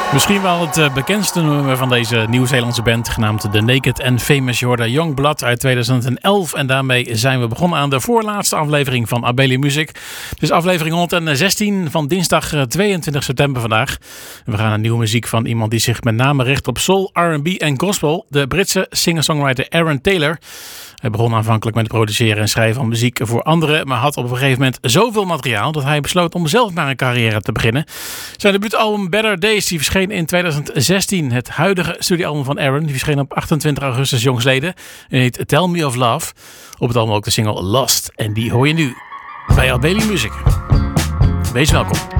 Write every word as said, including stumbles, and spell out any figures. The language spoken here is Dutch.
Misschien wel het uh, bekendste nummer van deze Nieuw-Zeelandse band, genaamd The Naked and Famous. Je hoorde Youngblood uit tweeduizend elf en daarmee zijn we begonnen aan de voorlaatste aflevering van Abeli Music. Dus aflevering honderdzestien van dinsdag tweeëntwintig september vandaag. We gaan naar nieuwe muziek van iemand die zich met name richt op soul, R en B en gospel. De Britse singer-songwriter Aaron Taylor. Hij begon aanvankelijk met het produceren en schrijven van muziek voor anderen, maar had op een gegeven moment zoveel materiaal dat hij besloot om zelf maar een carrière te beginnen. Zijn debuutalbum Better Days die verscheen in tweeduizend zestien. Het huidige studioalbum van Aaron die verscheen op achtentwintig augustus jongsleden en heet Tell Me of Love. Op het album ook de single Lost en die hoor je nu bij Abeli Music. Wees welkom.